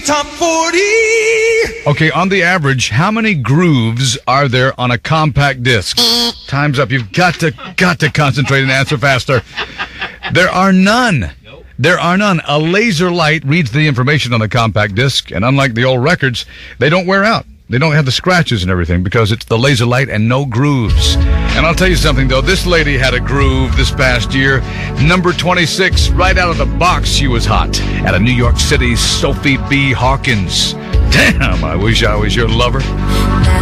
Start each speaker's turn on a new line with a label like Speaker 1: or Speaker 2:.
Speaker 1: Top 40.
Speaker 2: Okay, on the average, how many grooves are there on a compact disc? Time's up. You've got to concentrate and answer faster. There are none. There are none. A laser light reads the information on the compact disc, and unlike the old records, they don't wear out. They don't have the scratches and everything because it's the laser light and no grooves. And I'll tell you something, though. This lady had a groove this past year. Number 26, right out of the box, she was hot. Out of New York City's Sophie B. Hawkins. Damn, I wish I was your lover.